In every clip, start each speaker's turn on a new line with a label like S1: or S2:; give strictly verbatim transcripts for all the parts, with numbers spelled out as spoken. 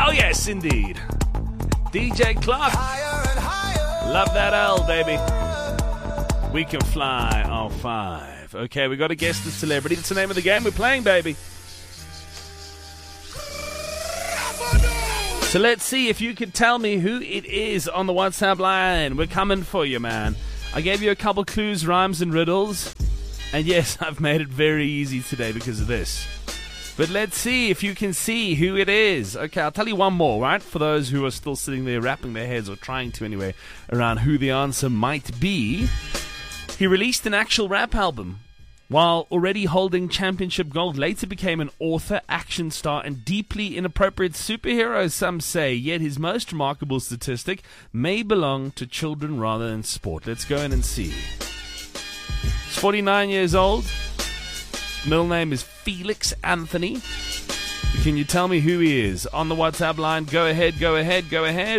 S1: Oh, yes, indeed. D J Clark. Love that L, baby. We can fly on five. Okay, we got to guess the celebrity. That's the name of the game we're playing, baby. So let's see if you can tell me who it is on the WhatsApp line. We're coming for you, man. I gave you a couple clues, rhymes, and riddles. And yes, I've made it very easy today because of this. But let's see if you can see who it is. Okay, I'll tell you one more, right? For those who are still sitting there wrapping their heads, or trying to anyway, around who the answer might be. He released an actual rap album. While already holding championship gold, later became an author, action star, and deeply inappropriate superhero, some say. Yet his most remarkable statistic may belong to children rather than sport. Let's go in and see. He's forty-nine years old. Middle name is Felix Anthony. Can you tell me who he is? On the WhatsApp line, go ahead, go ahead, go ahead.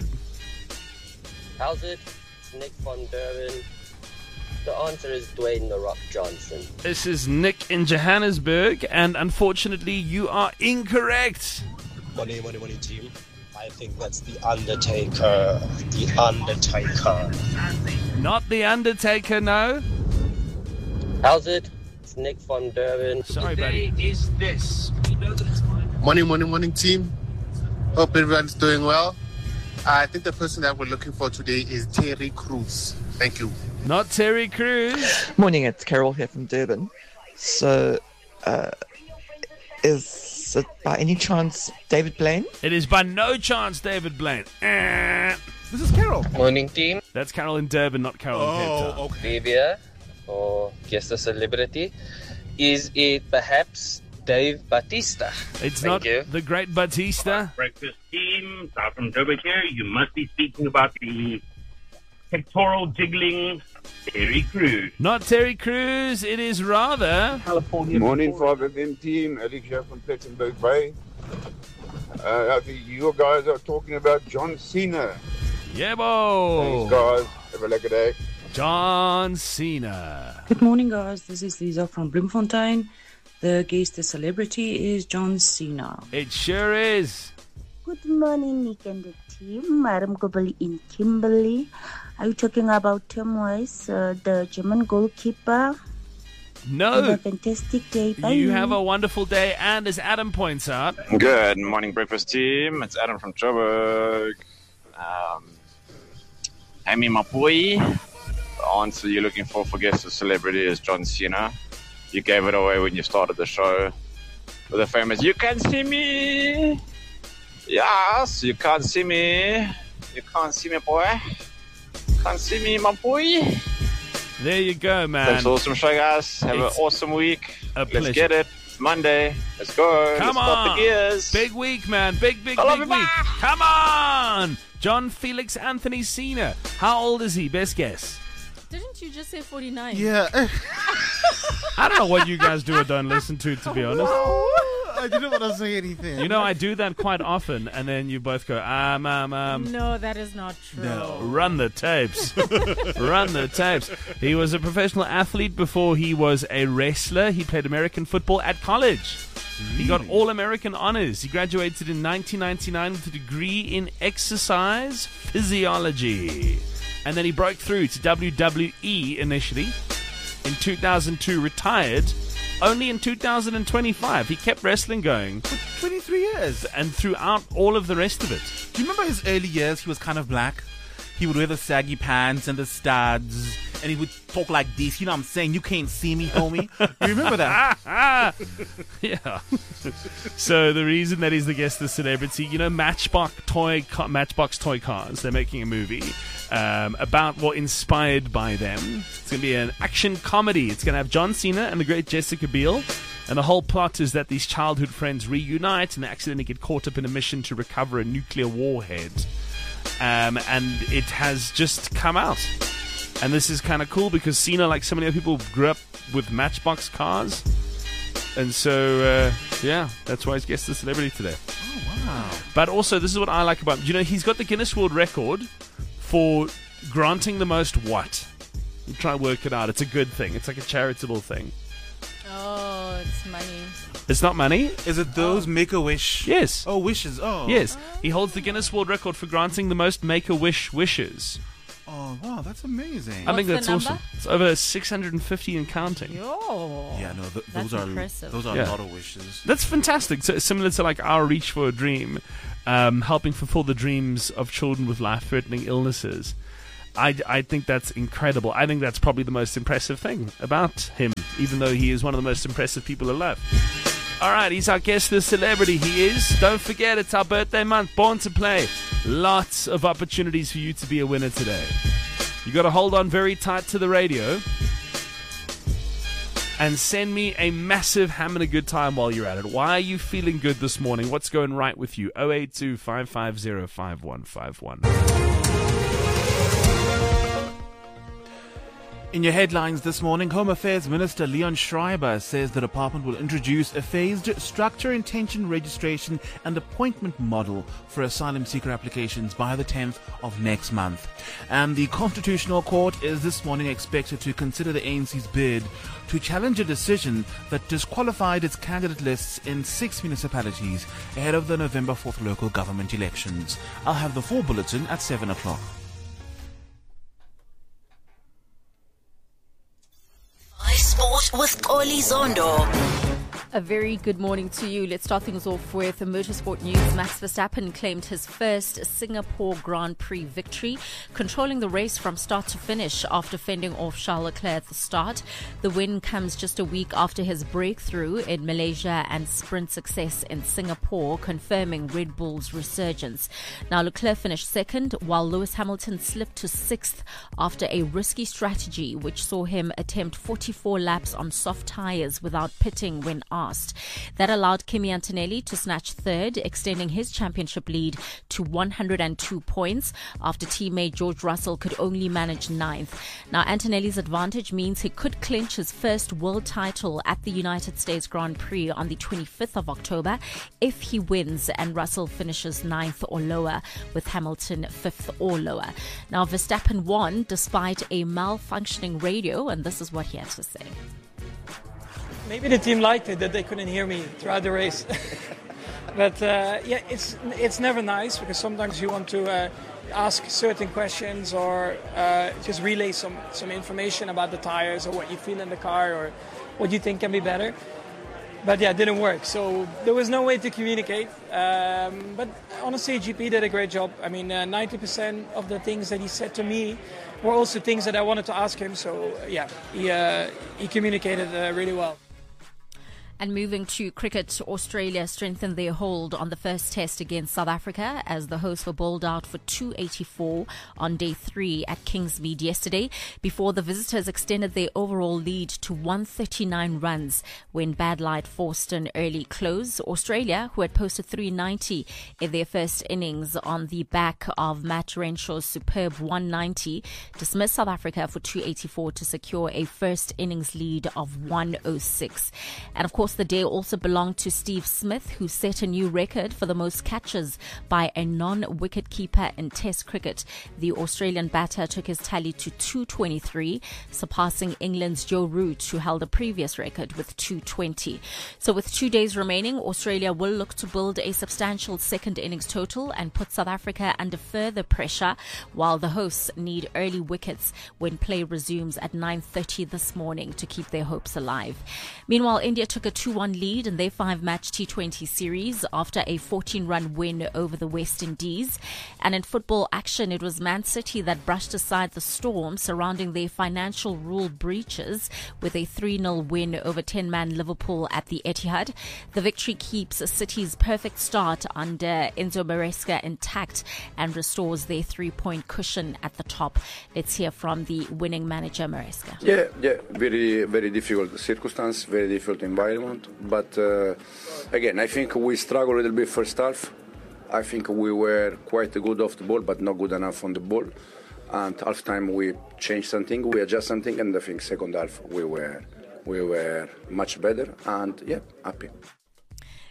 S2: How's it? It's Nick von Durban. The answer is Dwayne The Rock Johnson.
S1: This is Nick in Johannesburg, and unfortunately, you are incorrect.
S3: Money, money, money, team. I think that's The Undertaker. The Undertaker.
S1: Not The Undertaker, no.
S2: How's it? It's Nick von Durban.
S1: Sorry, buddy.
S4: Is this?
S5: Morning, morning, morning, team. Hope everyone's doing well. I think the person that we're looking for today is Terry Crews. Thank you.
S1: Not Terry Crews.
S6: Morning, it's Carol here from Durban. So, uh, is it by any chance David Blaine?
S1: It is by no chance David Blaine. Eh.
S7: This is Carol.
S2: Morning, team.
S1: That's Carol in Durban, not Carol in Cape Town.
S7: Oh, okay.
S2: Trivia, or guess the celebrity. Is it perhaps Dave Bautista?
S1: It's
S2: Thank
S1: not
S2: you.
S1: the great Batista.
S4: Breakfast team, Sal from Durban here. You must be speaking about the pectoral jiggling Terry Crews.
S1: Not Terry Crews. It is rather...
S4: California.
S8: Morning, five F M team. Alex here from Plettenberg Bay. Uh, I think you guys are talking about John Cena.
S1: Yeah, bo.
S8: Thanks, guys. Have a lekker day.
S1: John Cena.
S9: Good morning, guys. This is Lisa from Bloemfontein. The guest, the celebrity, is John Cena.
S1: It sure is.
S10: Good morning, Nick and the team. Madam Gobeli in Kimberley. Are you talking about Tim Weiss, uh, the German goalkeeper?
S1: No.
S10: Have a fantastic day. Bye.
S1: You have a wonderful day, and as Adam points out...
S11: Good morning, breakfast team. It's Adam from Joburg. Um, Amy Mapui. The answer you're looking for for guest of celebrity is John Cena. You gave it away when you started the show with the famous "You can see me." Yes, you can't see me. You can't see me, boy. Can't see me, my boy.
S1: There you go, man.
S11: Thanks, awesome show, guys. Have
S1: It's
S11: an awesome week.
S1: a
S11: Let's
S1: pleasure.
S11: get it. It's Monday. Let's go.
S1: Come
S11: Let's
S1: on.
S11: start the gears.
S1: Big week, man. Big, big,
S11: I love
S1: big
S11: you,
S1: week.
S11: bye.
S1: Come on. John Felix Anthony Cena. How old is he? Best guess.
S12: Didn't you just say forty-nine?
S7: Yeah.
S1: I don't know what you guys do or don't listen to, to be honest.
S7: I didn't want to say anything.
S1: You know, I do that quite often, and then you both go, um, um, um.
S12: No, that is not true.
S1: No, run the tapes. Run the tapes. He was a professional athlete before he was a wrestler. He played American football at college. He got All-American honors. He graduated in nineteen ninety-nine with a degree in exercise physiology. And then he broke through to W W E initially. In two thousand two, retired. Only in two thousand twenty-five, he kept wrestling going.
S7: For twenty-three years.
S1: And throughout all of the rest of it.
S7: Do you remember his early years? He was kind of black. He would wear the saggy pants and the studs. And he would talk like this. You know what I'm saying? You can't see me, homie. You remember that?
S1: Yeah. So the reason that he's the guest of celebrity, you know, Matchbox toy, ca- Matchbox toy cars. They're making a movie um, about what inspired by them. It's going to be an action comedy. It's going to have John Cena and the great Jessica Biel. And the whole plot is that these childhood friends reunite and they accidentally get caught up in a mission to recover a nuclear warhead. Um, and it has just come out. And this is kind of cool because Cena, like so many other people, grew up with Matchbox cars. And so, uh, yeah, that's why he's guest the celebrity today.
S7: Oh, wow.
S1: But also, this is what I like about him. You know, he's got the Guinness World Record for granting the most what? You try to work it out. It's a good thing. It's like a charitable thing.
S12: Oh, it's It's money.
S1: It's not money.
S7: Is it those Make-A-Wish?
S1: Yes.
S7: Oh, wishes. Oh.
S1: Yes. He holds the Guinness World Record for granting the most Make-A-Wish wishes.
S7: Oh, wow, that's amazing.
S1: I think
S12: What's
S1: that's
S12: the
S1: awesome.
S12: number?
S1: It's over six hundred fifty and counting.
S12: Yo.
S7: Yeah, no, th-
S12: That's
S7: those are
S12: impressive.
S7: those are
S1: Yeah.
S7: a lot of wishes.
S1: That's fantastic. So similar to like our Reach for a Dream, um, helping fulfill the dreams of children with life-threatening illnesses. I, I think that's incredible. I think that's probably the most impressive thing about him, even though he is one of the most impressive people alive. All right, he's our guest, the celebrity he is. Don't forget, it's our birthday month, Born to Play. Lots of opportunities for you to be a winner today. You got to hold on very tight to the radio and send me a massive having a good time while you're at it. Why are you feeling good this morning? What's going right with you? oh eight two, five five zero, five one five one.
S7: In your headlines this morning, Home Affairs Minister Leon Schreiber says the department will introduce a phased structure, intention, registration and appointment model for asylum seeker applications by the tenth of next month. And the Constitutional Court is this morning expected to consider the A N C's bid to challenge a decision that disqualified its candidate lists in six municipalities ahead of the November fourth local government elections. I'll have the full bulletin at seven o'clock.
S13: Sport with Oli Zondo.
S12: A very good morning to you. Let's start things off with motorsport news. Max Verstappen claimed his first Singapore Grand Prix victory, controlling the race from start to finish after fending off Charles Leclerc at the start. The win comes just a week after his breakthrough in Malaysia and sprint success in Singapore, confirming Red Bull's resurgence. Now, Leclerc finished second, while Lewis Hamilton slipped to sixth after a risky strategy which saw him attempt forty-four laps on soft tyres without pitting when asked. That allowed Kimi Antonelli to snatch third, extending his championship lead to one hundred two points after teammate George Russell could only manage ninth. Now, Antonelli's advantage means he could clinch his first world title at the United States Grand Prix on the twenty-fifth of October if he wins and Russell finishes ninth or lower, with Hamilton fifth or lower. Now, Verstappen won despite a malfunctioning radio, and this is what he had to say.
S14: Maybe the team liked it that they couldn't hear me throughout the race. But uh, yeah, it's it's never nice because sometimes you want to uh, ask certain questions or uh, just relay some, some information about the tires or what you feel in the car or what you think can be better. But yeah, it didn't work. So there was no way to communicate. Um, but honestly, G P did a great job. I mean, uh, ninety percent of the things that he said to me were also things that I wanted to ask him. So yeah, he, uh, he communicated uh, really well.
S12: And moving to cricket, Australia strengthened their hold on the first test against South Africa as the hosts were bowled out for two eighty-four on day three at Kingsmead yesterday, before the visitors extended their overall lead to one thirty-nine runs when bad light forced an early close. Australia, who had posted three ninety in their first innings on the back of Matt Renshaw's superb one ninety, dismissed South Africa for two eighty-four to secure a first innings lead of one oh six. And of course, the day also belonged to Steve Smith, who set a new record for the most catches by a non-wicket keeper in Test cricket. The Australian batter took his tally to two twenty-three, surpassing England's Joe Root, who held a previous record with two twenty. So with two days remaining, Australia will look to build a substantial second innings total and put South Africa under further pressure, while the hosts need early wickets when play resumes at nine thirty this morning to keep their hopes alive. Meanwhile, India took a two one lead in their five-match T twenty series after a fourteen-run win over the West Indies. And in football action, it was Man City that brushed aside the storm surrounding their financial rule breaches with a three nil win over ten-man Liverpool at the Etihad. The victory keeps City's perfect start under Enzo Maresca intact and restores their three-point cushion at the top. Let's hear from the winning manager, Maresca.
S15: Yeah, yeah, very, very difficult circumstance, very difficult environment. But uh, again, I think we struggled a little bit first half. I think we were quite good off the ball, but not good enough on the ball. And half time we changed something, we adjusted something, and I think second half we were we were much better. And yeah, happy.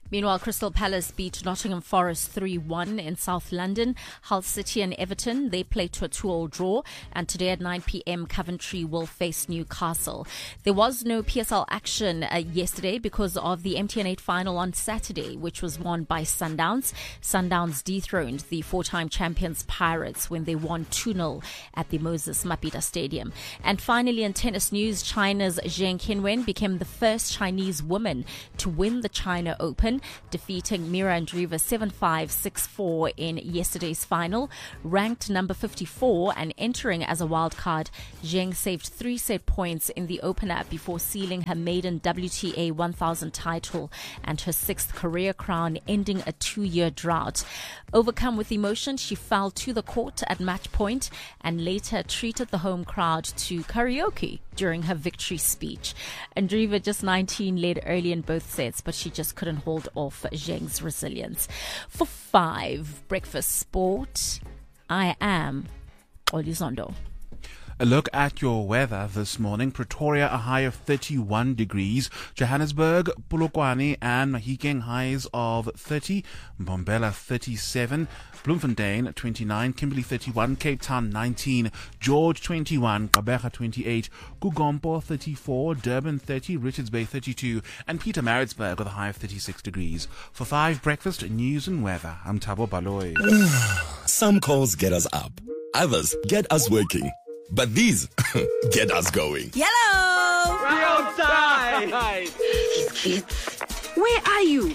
S12: Meanwhile, Crystal Palace beat Nottingham Forest three one in South London. Hull City and Everton, they played to a two-all draw. And today at nine p.m, Coventry will face Newcastle. There was no P S L action uh, yesterday because of the M T N eight final on Saturday, which was won by Sundowns. Sundowns dethroned the four-time champions Pirates when they won two nil at the Moses Mabhida Stadium. And finally, in tennis news, China's Zheng Qinwen became the first Chinese woman to win the China Open, defeating Mira Andreeva seven five, six four in yesterday's final. Ranked number fifty-four and entering as a wild card, Zheng saved three set points in the opener before sealing her maiden W T A one thousand title and her sixth career crown, ending a two-year drought. Overcome with emotion, she fell to the court at match point and later treated the home crowd to karaoke during her victory speech. Andreeva, just nineteen, led early in both sets, but she just couldn't hold off Zheng's resilience. For five, Breakfast Sport, I am Olizondo.
S7: A look at your weather this morning. Pretoria, a high of thirty-one degrees. Johannesburg, Polokwane and Mahikeng, highs of thirty. Mbombela, thirty-seven. Bloemfontein, twenty-nine. Kimberley, thirty-one. Cape Town, nineteen. George, twenty-one. Gqeberha, twenty-eight. Kugompo, thirty-four. Durban, thirty. Richards Bay, thirty-two. And Pietermaritzburg with a high of thirty-six degrees. For five, breakfast, news and weather. I'm Thabo Baloy.
S16: Some calls get us up. Others get us working. But these get us going.
S17: Hello!
S18: We're outside!
S17: These kids. Where are you?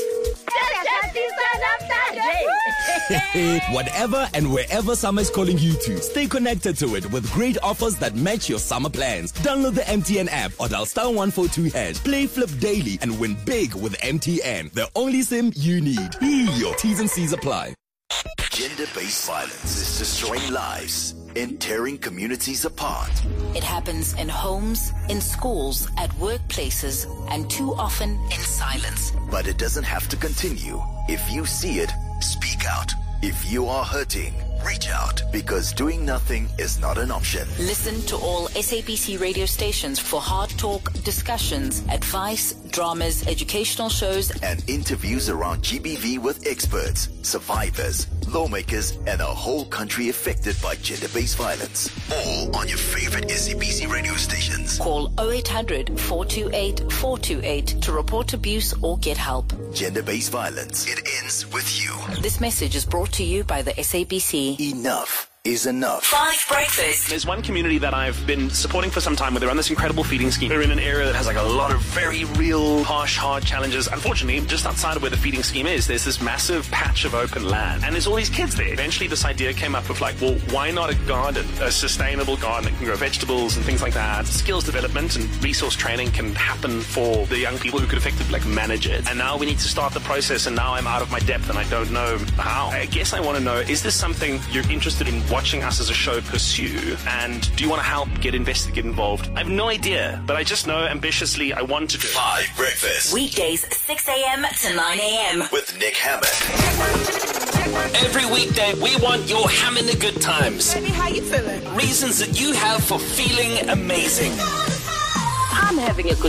S16: Whatever and wherever summer is calling you to, stay connected to it with great offers that match your summer plans. Download the M T N app or dial star one four two hash. Play Flip daily and win big with M T N. The only SIM you need. Your T's and C's apply.
S19: Gender-based violence is destroying lives and tearing communities apart.
S13: It happens in homes, in schools, at workplaces, and too often in silence.
S19: But it doesn't have to continue. If you see it, speak out. If you are hurting, reach out, because doing nothing is not an option.
S13: Listen to all S A B C radio stations for hard talk, discussions, advice, dramas, educational shows,
S19: and interviews around G B V with experts, survivors, lawmakers, and a whole country affected by gender-based violence. All on your favorite S A B C radio stations.
S13: Call oh eight hundred, four two eight, four two eight to report abuse or get help.
S19: Gender-based violence. It ends with you.
S13: This message is brought to you by the S A B C.
S19: Enough is enough.
S13: Five breakfast.
S20: There's one community that I've been supporting for some time where they're on this incredible feeding scheme. They're in an area that has like a lot of very real, harsh, hard challenges. Unfortunately, just outside of where the feeding scheme is, there's this massive patch of open land. And there's all these kids there. Eventually, this idea came up of like, well, why not a garden? A sustainable garden that can grow vegetables and things like that. Skills development and resource training can happen for the young people who could effectively like manage it. And now we need to start the process, and now I'm out of my depth and I don't know how. I guess I want to know, is this something you're interested in watching us as a show pursue, and do you want to help get invested, get involved? I have no idea, but I just know ambitiously I want to do it.
S19: Five Breakfast.
S13: Weekdays six a.m. to nine a.m.
S19: with Nick Hammond.
S21: Every weekday we want your hammer the good times.
S17: Baby, how you feeling?
S21: Reasons that you have for feeling amazing.
S17: I'm having a good